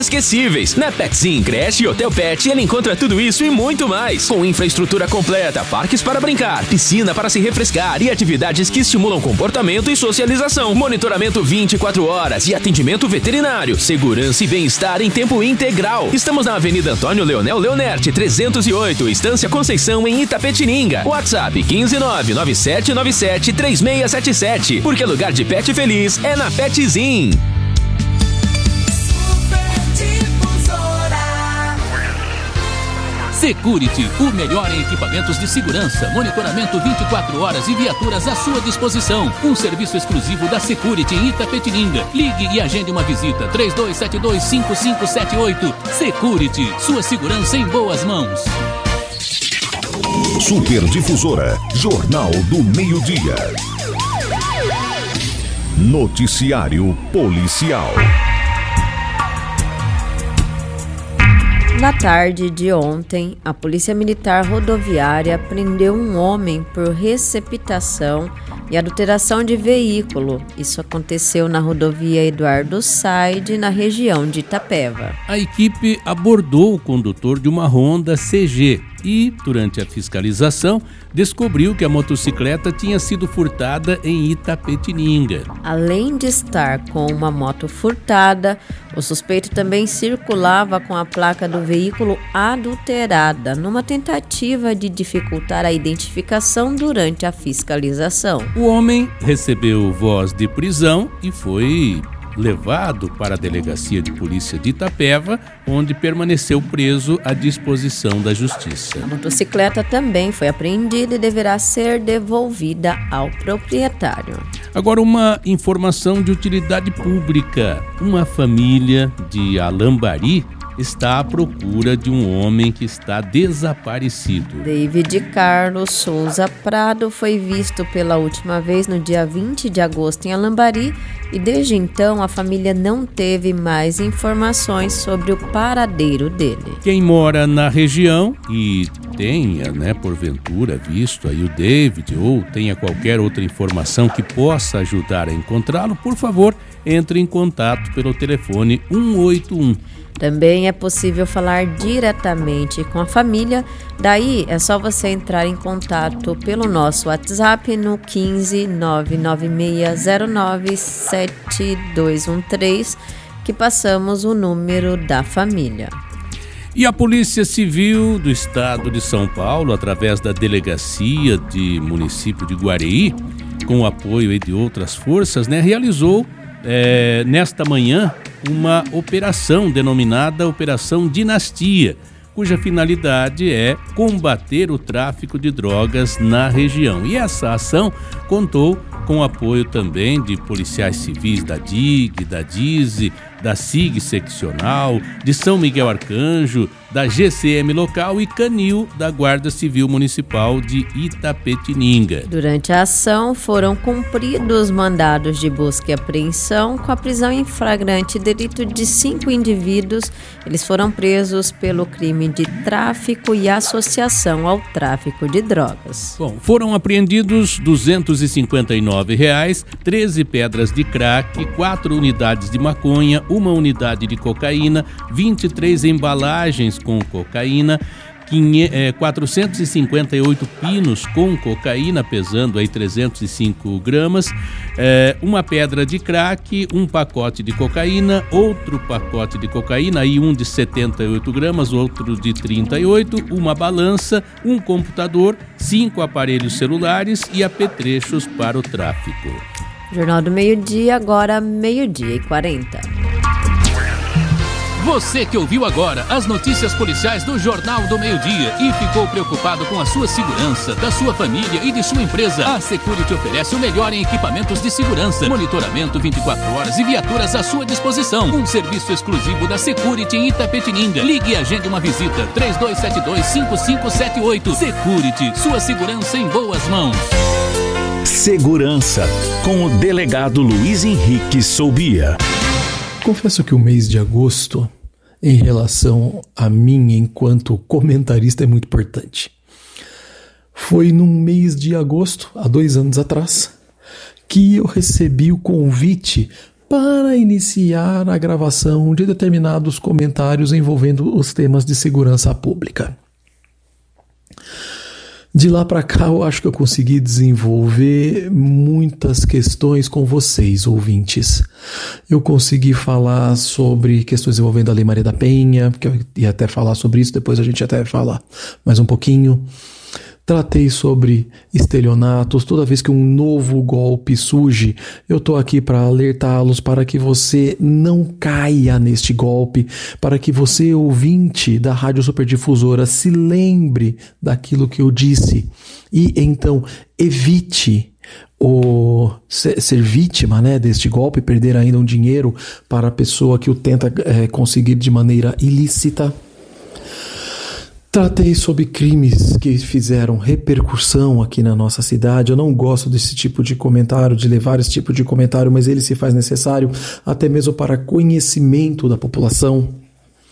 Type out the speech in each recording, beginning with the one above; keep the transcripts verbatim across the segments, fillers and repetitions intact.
esquecíveis. Na Petsim, creche e Hotel Pet, ele encontra tudo isso e muito mais. Com infraestrutura completa, parques para brincar, piscina para se refrescar e atividades que estimulam comportamento e socialização. Monitoramento vinte e quatro horas e atendimento veterinário. Segurança e bem-estar em tempo integral. Estamos na Avenida Antônio Leonel Leonerte, trezentos e oito, Estância Conceição, em Itapetininga. WhatsApp quinze nove nove sete nove sete três seis sete sete. Porque lugar de pet feliz é na Petsim. Security, o melhor em equipamentos de segurança, monitoramento vinte e quatro horas e viaturas à sua disposição. Um serviço exclusivo da Security em Itapetininga. Ligue e agende uma visita. três dois sete dois cinco cinco sete oito. Security, sua segurança em boas mãos. Super Difusora, Jornal do Meio-Dia. Noticiário Policial. Na tarde de ontem, a Polícia Militar Rodoviária prendeu um homem por receptação e adulteração de veículo. Isso aconteceu na rodovia Eduardo Said, na região de Itapeva. A equipe abordou o condutor de uma Honda C G e, durante a fiscalização, descobriu que a motocicleta tinha sido furtada em Itapetininga. Além de estar com uma moto furtada, o suspeito também circulava com a placa do veículo adulterada, numa tentativa de dificultar a identificação durante a fiscalização. O homem recebeu voz de prisão e foi levado para a Delegacia de Polícia de Itapeva, onde permaneceu preso à disposição da Justiça. A motocicleta também foi apreendida e deverá ser devolvida ao proprietário. Agora, uma informação de utilidade pública. Uma família de Alambari está à procura de um homem que está desaparecido. David Carlos Souza Prado foi visto pela última vez no dia vinte de agosto em Alambari e desde então a família não teve mais informações sobre o paradeiro dele. Quem mora na região e tenha, né, porventura visto aí o David ou tenha qualquer outra informação que possa ajudar a encontrá-lo, por favor, entre em contato pelo telefone um oito um. Também é possível falar diretamente com a família, daí é só você entrar em contato pelo nosso WhatsApp no quinze nove nove seis zero nove sete dois um três, que passamos o número da família. E a Polícia Civil do Estado de São Paulo, através da Delegacia de Município de Guareí, com o apoio de outras forças, né, realizou é, nesta manhã uma operação denominada Operação Dinastia, cuja finalidade é combater o tráfico de drogas na região. E essa ação contou com o apoio também de policiais civis da D I G, da D I Z E, da S I G Seccional, de São Miguel Arcanjo, da G C M local e Canil da Guarda Civil Municipal de Itapetininga. Durante a ação foram cumpridos mandados de busca e apreensão com a prisão em flagrante delito de cinco indivíduos. Eles foram presos pelo crime de tráfico e associação ao tráfico de drogas. Bom, foram apreendidos duzentos e cinquenta e nove reais, treze pedras de crack, quatro unidades de maconha, uma unidade de cocaína, vinte e três embalagens com cocaína, quatrocentos e cinquenta e oito pinos com cocaína, pesando aí trezentos e cinco gramas, é, uma pedra de crack, um pacote de cocaína, outro pacote de cocaína, aí um de setenta e oito gramas, outro de trinta e oito, uma balança, um computador, cinco aparelhos celulares e apetrechos para o tráfico. Jornal do Meio-Dia, agora meio-dia e quarenta. Você que ouviu agora as notícias policiais do Jornal do Meio-Dia e ficou preocupado com a sua segurança, da sua família e de sua empresa, a Security oferece o melhor em equipamentos de segurança, monitoramento vinte e quatro horas e viaturas à sua disposição. Um serviço exclusivo da Security em Itapetininga. Ligue e agende uma visita. três dois sete dois cinco cinco sete oito. Security, sua segurança em boas mãos. Segurança, com o delegado Luiz Henrique Soubia. Confesso que o mês de agosto, em relação a mim enquanto comentarista, é muito importante. Foi num mês de agosto, há dois anos atrás, que eu recebi o convite para iniciar a gravação de determinados comentários envolvendo os temas de segurança pública. De lá para cá, eu acho que eu consegui desenvolver muitas questões com vocês, ouvintes. Eu consegui falar sobre questões envolvendo a Lei Maria da Penha, que eu ia até falar sobre isso, depois a gente até fala mais um pouquinho. Tratei sobre estelionatos. Toda vez que um novo golpe surge, eu estou aqui para alertá-los para que você não caia neste golpe, para que você, ouvinte da Rádio Superdifusora, se lembre daquilo que eu disse e então evite o ser, ser vítima, né, deste golpe, perder ainda um dinheiro para a pessoa que o tenta é, conseguir de maneira ilícita. Tratei sobre crimes que fizeram repercussão aqui na nossa cidade. Eu não gosto desse tipo de comentário, de levar esse tipo de comentário, mas ele se faz necessário até mesmo para conhecimento da população.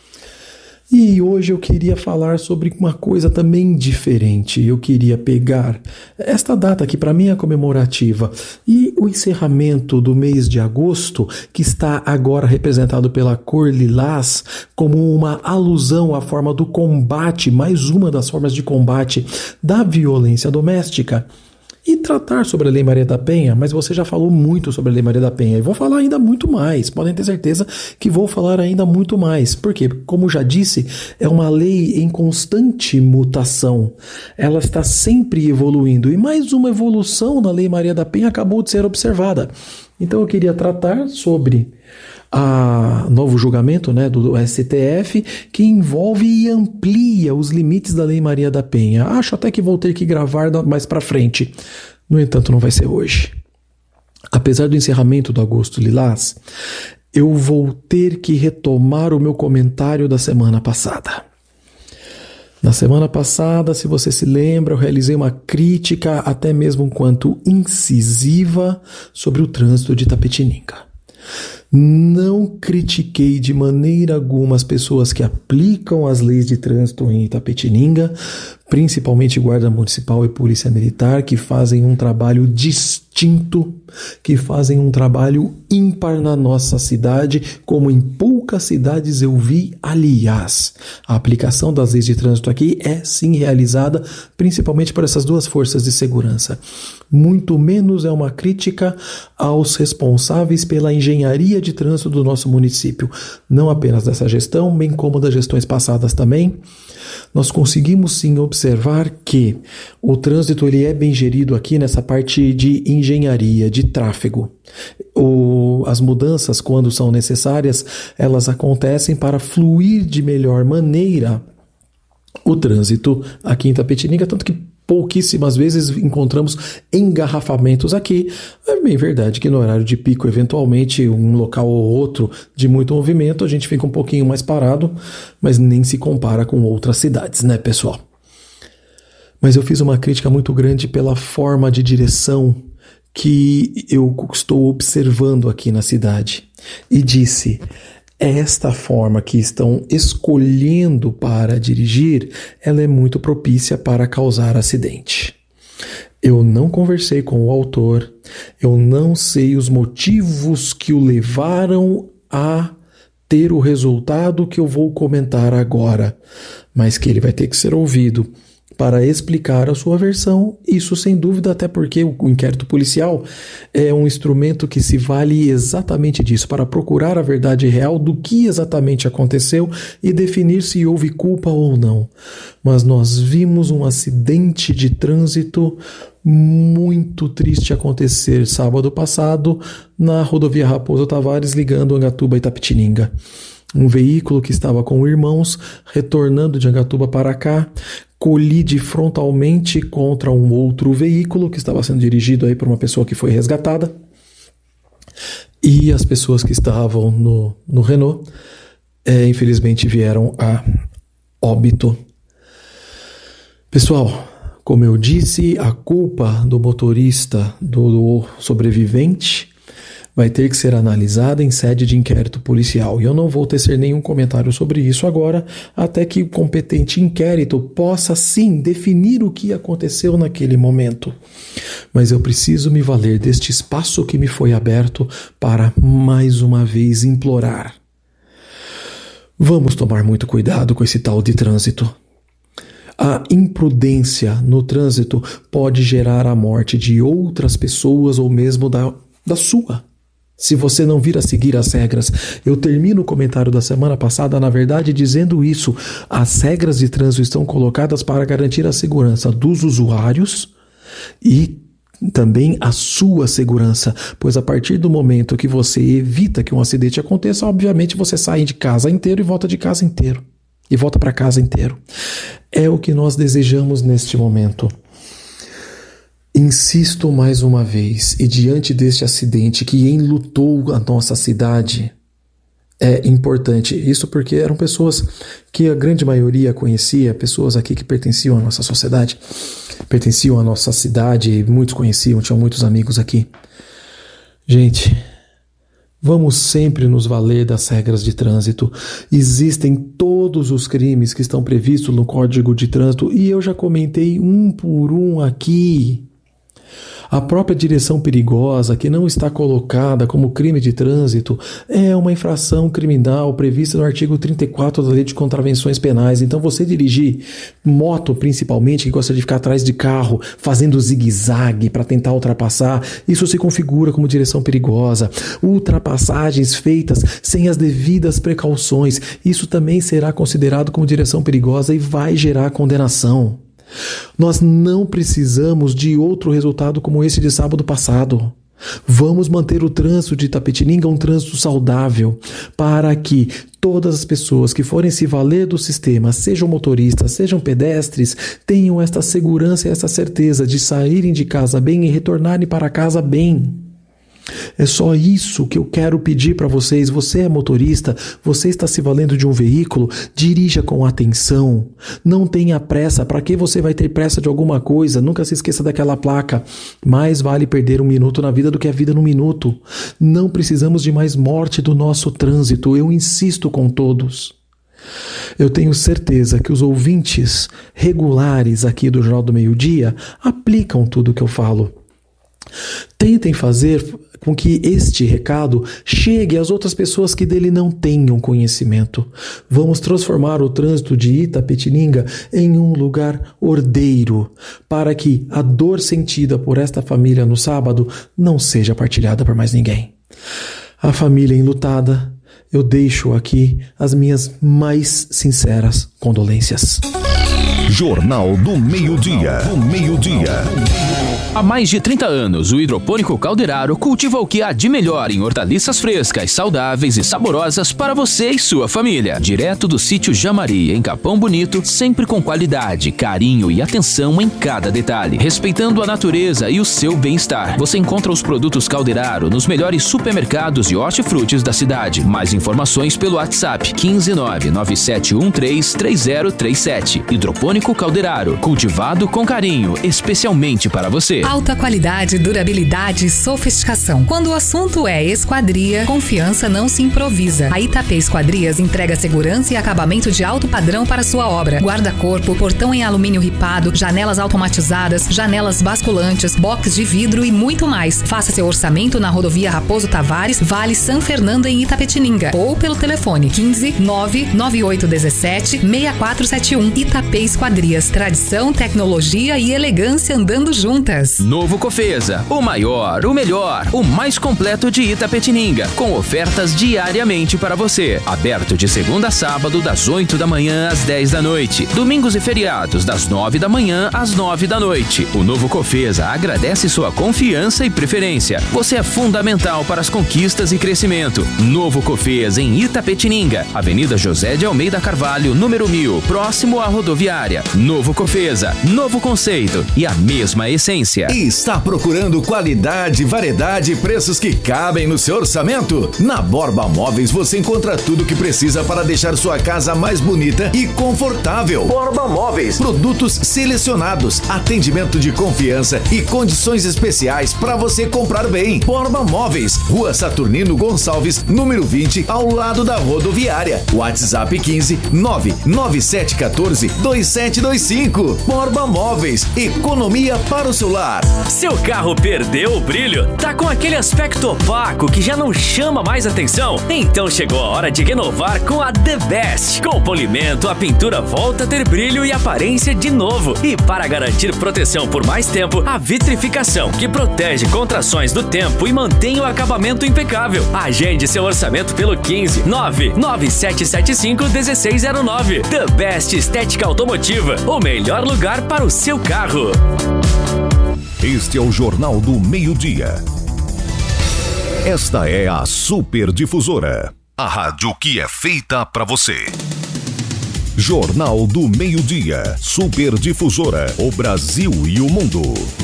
E hoje eu queria falar sobre uma coisa também diferente. Eu queria pegar esta data que para mim é comemorativa e o encerramento do mês de agosto, que está agora representado pela cor lilás, como uma alusão à forma do combate, mais uma das formas de combate da violência doméstica. E tratar sobre a Lei Maria da Penha, mas você já falou muito sobre a Lei Maria da Penha e vou falar ainda muito mais, podem ter certeza que vou falar ainda muito mais, porque, como já disse, é uma lei em constante mutação, ela está sempre evoluindo e mais uma evolução na Lei Maria da Penha acabou de ser observada. Então eu queria tratar sobre a novo julgamento, né, do S T F, que envolve e amplia os limites da Lei Maria da Penha. Acho até que vou ter que gravar mais para frente. No entanto, não vai ser hoje. Apesar do encerramento do Agosto Lilás, eu vou ter que retomar o meu comentário da semana passada. Na semana passada, se você se lembra, eu realizei uma crítica até mesmo um quanto incisiva sobre o trânsito de Itapetininga. Não critiquei de maneira alguma as pessoas que aplicam as leis de trânsito em Itapetininga, principalmente Guarda Municipal e Polícia Militar, que fazem um trabalho distinto, que fazem um trabalho ímpar na nossa cidade, como em poucas cidades eu vi. Aliás, a aplicação das leis de trânsito aqui é sim realizada principalmente por essas duas forças de segurança. Muito menos é uma crítica aos responsáveis pela engenharia de trânsito do nosso município, não apenas dessa gestão, bem como das gestões passadas também. Nós conseguimos sim observar que o trânsito ele é bem gerido aqui nessa parte de engenharia, de tráfego. O, as mudanças, quando são necessárias, elas acontecem para fluir de melhor maneira o trânsito aqui em Itapetininga, tanto que pouquíssimas vezes encontramos engarrafamentos aqui. É bem verdade que no horário de pico, eventualmente, um local ou outro de muito movimento, a gente fica um pouquinho mais parado, mas nem se compara com outras cidades, né, pessoal? Mas eu fiz uma crítica muito grande pela forma de direção que eu estou observando aqui na cidade. E disse: esta forma que estão escolhendo para dirigir, ela é muito propícia para causar acidente. Eu não conversei com o autor, eu não sei os motivos que o levaram a ter o resultado que eu vou comentar agora, mas que ele vai ter que ser ouvido para explicar a sua versão, isso sem dúvida, até porque o inquérito policial é um instrumento que se vale exatamente disso, para procurar a verdade real do que exatamente aconteceu e definir se houve culpa ou não. Mas nós vimos um acidente de trânsito muito triste acontecer sábado passado na rodovia Raposo Tavares, ligando Angatuba e Itapetininga. Um veículo que estava com irmãos retornando de Angatuba para cá colide frontalmente contra um outro veículo que estava sendo dirigido aí por uma pessoa que foi resgatada, e as pessoas que estavam no, no Renault é, infelizmente vieram a óbito. Pessoal, como eu disse, a culpa do motorista, do sobrevivente, vai ter que ser analisada em sede de inquérito policial. E eu não vou tecer nenhum comentário sobre isso agora, até que o competente inquérito possa, sim, definir o que aconteceu naquele momento. Mas eu preciso me valer deste espaço que me foi aberto para, mais uma vez, implorar. Vamos tomar muito cuidado com esse tal de trânsito. A imprudência no trânsito pode gerar a morte de outras pessoas ou mesmo da, da sua. Se você não vir a seguir as regras, eu termino o comentário da semana passada, na verdade, dizendo isso. As regras de trânsito estão colocadas para garantir a segurança dos usuários e também a sua segurança, pois a partir do momento que você evita que um acidente aconteça, obviamente você sai de casa inteiro e volta de casa inteiro. E volta para casa inteiro. É o que nós desejamos neste momento. Insisto mais uma vez, e diante deste acidente que enlutou a nossa cidade, é importante. Isso porque eram pessoas que a grande maioria conhecia, pessoas aqui que pertenciam à nossa sociedade, pertenciam à nossa cidade, muitos conheciam, tinham muitos amigos aqui. Gente, vamos sempre nos valer das regras de trânsito. Existem todos os crimes que estão previstos no Código de Trânsito e eu já comentei um por um aqui. A própria direção perigosa, que não está colocada como crime de trânsito, é uma infração criminal prevista no artigo trinta e quatro da Lei de Contravenções Penais. Então você dirigir moto, principalmente, que gosta de ficar atrás de carro, fazendo zigue-zague para tentar ultrapassar, isso se configura como direção perigosa. Ultrapassagens feitas sem as devidas precauções, isso também será considerado como direção perigosa e vai gerar condenação. Nós não precisamos de outro resultado como esse de sábado passado. Vamos manter o trânsito de Itapetininga um trânsito saudável para que todas as pessoas que forem se valer do sistema, sejam motoristas, sejam pedestres, tenham esta segurança e esta certeza de saírem de casa bem e retornarem para casa bem. É só isso que eu quero pedir para vocês. Você é motorista, você está se valendo de um veículo, dirija com atenção. Não tenha pressa. Para que você vai ter pressa de alguma coisa? Nunca se esqueça daquela placa. Mais vale perder um minuto na vida do que a vida num minuto. Não precisamos de mais morte do nosso trânsito. Eu insisto com todos. Eu tenho certeza que os ouvintes regulares aqui do Jornal do Meio-Dia aplicam tudo o que eu falo. Tentem fazer com que este recado chegue às outras pessoas que dele não tenham conhecimento. Vamos transformar o trânsito de Itapetininga em um lugar ordeiro, para que a dor sentida por esta família no sábado não seja partilhada por mais ninguém. A família enlutada, eu deixo aqui as minhas mais sinceras condolências. Jornal do Meio-Dia. Do Meio-Dia. Há mais de trinta anos, o Hidropônico Calderaro cultiva o que há de melhor em hortaliças frescas, saudáveis e saborosas para você e sua família. Direto do sítio Jamari, em Capão Bonito, sempre com qualidade, carinho e atenção em cada detalhe. Respeitando a natureza e o seu bem-estar. Você encontra os produtos Calderaro nos melhores supermercados e hortifrutis da cidade. Mais informações pelo WhatsApp quinze nove nove sete um três três zero três sete. Hidropônico Calderaro, cultivado com carinho, especialmente para você. Alta qualidade, durabilidade e sofisticação. Quando o assunto é esquadria, confiança não se improvisa. A Itapê Esquadrias entrega segurança e acabamento de alto padrão para sua obra. Guarda-corpo, portão em alumínio ripado, janelas automatizadas, janelas basculantes, box de vidro e muito mais. Faça seu orçamento na rodovia Raposo Tavares, Vale São Fernando em Itapetininga ou pelo telefone quinze nove nove oito um sete seis quatro sete um. Itapê Esquadrias, tradição, tecnologia e elegância andando juntas. Novo Cofesa, o maior, o melhor, o mais completo de Itapetininga, com ofertas diariamente para você. Aberto de segunda a sábado, das oito da manhã às dez da noite. Domingos e feriados, das nove da manhã às nove da noite. O Novo Cofesa agradece sua confiança e preferência. Você é fundamental para as conquistas e crescimento. Novo Cofesa em Itapetininga, Avenida José de Almeida Carvalho, número mil, próximo à rodoviária. Novo Cofesa, novo conceito e a mesma essência. eficiência. E está procurando qualidade, variedade e preços que cabem no seu orçamento? Na Borba Móveis você encontra tudo o que precisa para deixar sua casa mais bonita e confortável. Borba Móveis, produtos selecionados, atendimento de confiança e condições especiais para você comprar bem. Borba Móveis, Rua Saturnino Gonçalves, número vinte, ao lado da rodoviária. WhatsApp quinze nove nove sete um quatro dois sete dois cinco. Borba Móveis, economia para o seu lar. Seu carro perdeu o brilho? Tá com aquele aspecto opaco que já não chama mais atenção? Então chegou a hora de renovar com a The Best. Com polimento, a pintura volta a ter brilho e aparência de novo. E para garantir proteção por mais tempo, a vitrificação, que protege contra ações do tempo e mantém o acabamento impecável. Agende seu orçamento pelo quinze nove nove sete sete cinco um seis zero nove. The Best Estética Automotiva, o melhor lugar para o seu carro. Este é o Jornal do Meio-Dia. Esta é a Super Difusora, a rádio que é feita para você. Jornal do Meio-Dia, Super Difusora, o Brasil e o mundo.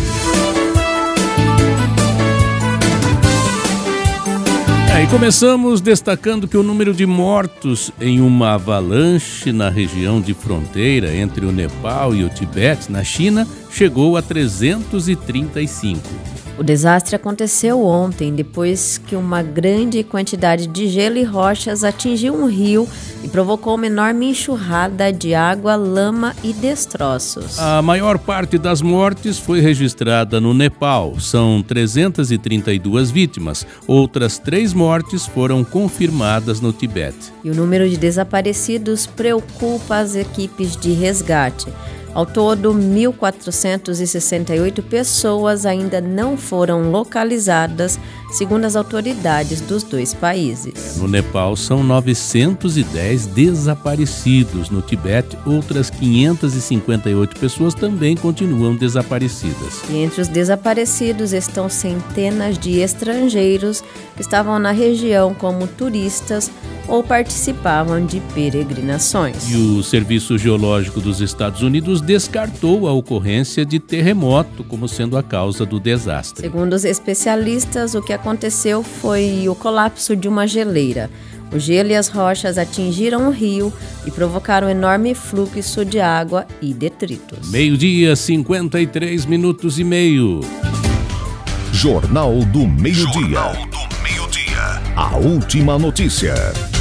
É, e começamos destacando que o número de mortos em uma avalanche na região de fronteira entre o Nepal e o Tibete, na China, chegou a trezentos e trinta e cinco. O desastre aconteceu ontem, depois que uma grande quantidade de gelo e rochas atingiu um rio e provocou uma enorme enxurrada de água, lama e destroços. A maior parte das mortes foi registrada no Nepal. São trezentas e trinta e duas vítimas. Outras três mortes foram confirmadas no Tibete. E o número de desaparecidos preocupa as equipes de resgate. Ao todo, mil quatrocentas e sessenta e oito pessoas ainda não foram localizadas, segundo as autoridades dos dois países. No Nepal, são novecentos e dez desaparecidos. No Tibete, outras quinhentas e cinquenta e oito pessoas também continuam desaparecidas. E entre os desaparecidos estão centenas de estrangeiros que estavam na região como turistas ou participavam de peregrinações. E o Serviço Geológico dos Estados Unidos descartou a ocorrência de terremoto como sendo a causa do desastre. Segundo os especialistas, o que aconteceu foi o colapso de uma geleira. O gelo e as rochas atingiram o rio e provocaram um enorme fluxo de água e detritos. Meio-dia, cinquenta e três minutos e meio. Jornal do Meio-Dia. Jornal do Meio-Dia. A última notícia.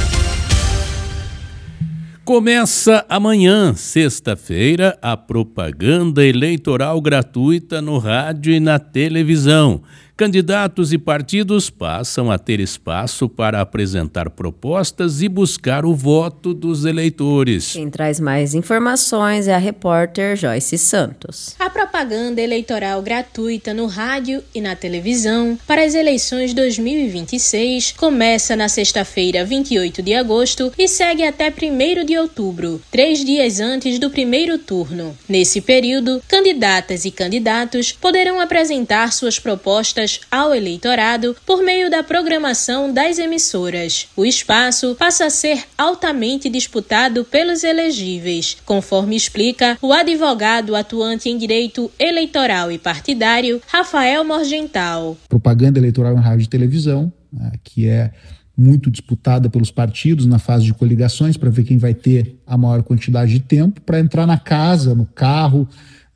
Começa amanhã, sexta-feira, a propaganda eleitoral gratuita no rádio e na televisão. Candidatos e partidos passam a ter espaço para apresentar propostas e buscar o voto dos eleitores. Quem traz mais informações é a repórter Joyce Santos. A propaganda eleitoral gratuita no rádio e na televisão para as eleições dois mil e vinte e seis começa na sexta-feira, vinte e oito de agosto e segue até primeiro de outubro, três dias antes do primeiro turno. Nesse período, candidatas e candidatos poderão apresentar suas propostas ao eleitorado por meio da programação das emissoras. O espaço passa a ser altamente disputado pelos elegíveis, conforme explica o advogado atuante em direito eleitoral e partidário, Rafael Morgental. Propaganda eleitoral em rádio e televisão, né, que é muito disputada pelos partidos na fase de coligações para ver quem vai ter a maior quantidade de tempo para entrar na casa, no carro,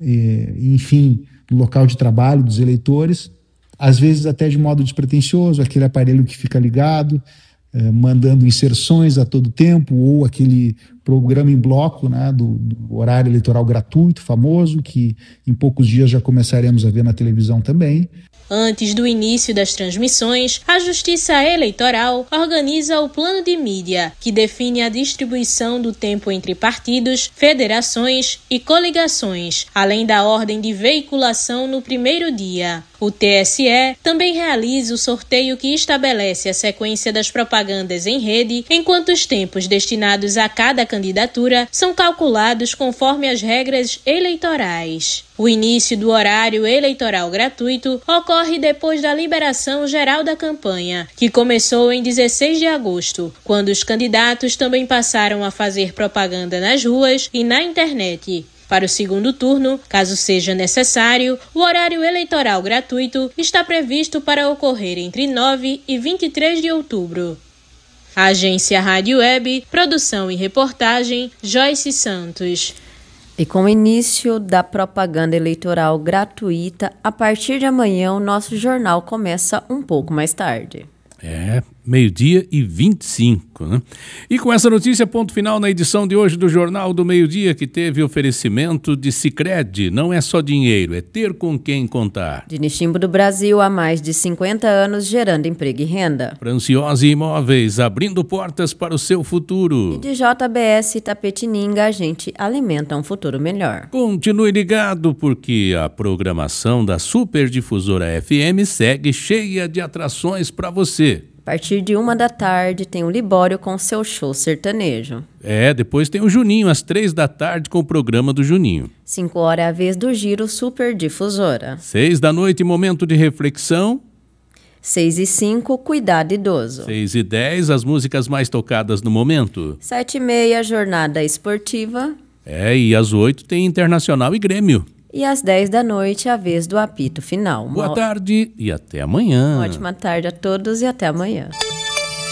e, enfim, no local de trabalho dos eleitores. Às vezes até de modo despretensioso, aquele aparelho que fica ligado, eh, mandando inserções a todo tempo, ou aquele programa em bloco, né, do, do horário eleitoral gratuito, famoso, que em poucos dias já começaremos a ver na televisão também. Antes do início das transmissões, a Justiça Eleitoral organiza o plano de mídia, que define a distribuição do tempo entre partidos, federações e coligações, além da ordem de veiculação no primeiro dia. O T S E também realiza o sorteio que estabelece a sequência das propagandas em rede, enquanto os tempos destinados a cada candidatura são calculados conforme as regras eleitorais. O início do horário eleitoral gratuito ocorre depois da liberação geral da campanha, que começou em dezesseis de agosto, quando os candidatos também passaram a fazer propaganda nas ruas e na internet. Para o segundo turno, caso seja necessário, o horário eleitoral gratuito está previsto para ocorrer entre nove e vinte e três de outubro. Agência Rádio Web, produção e reportagem, Joyce Santos. E com o início da propaganda eleitoral gratuita, a partir de amanhã o nosso jornal começa um pouco mais tarde. É, meio-dia e vinte e cinco, né? E com essa notícia, ponto final na edição de hoje do Jornal do Meio-Dia, que teve oferecimento de Sicredi. Não é só dinheiro, é ter com quem contar. De Nichimbo do Brasil, há mais de cinquenta anos, gerando emprego e renda. Franciose Imóveis, abrindo portas para o seu futuro. E de J B S Itapetininga, a gente alimenta um futuro melhor. Continue ligado, porque a programação da Superdifusora F M segue cheia de atrações para você. A partir de uma da tarde tem o Libório com seu show sertanejo. É, depois tem o Juninho, às três da tarde, com o programa do Juninho. Cinco horas é a vez do Giro Superdifusora. Seis da noite, momento de reflexão. Seis e cinco, Cuidado Idoso. Seis e dez, as músicas mais tocadas no momento. Sete e meia, Jornada Esportiva. É, e às oito tem Internacional e Grêmio. E às dez da noite, a vez do apito final. Boa tarde e até amanhã. Uma ótima tarde a todos e até amanhã.